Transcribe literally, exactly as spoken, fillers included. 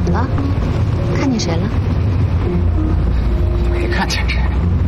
怎么了？看见谁了？ 没看见谁。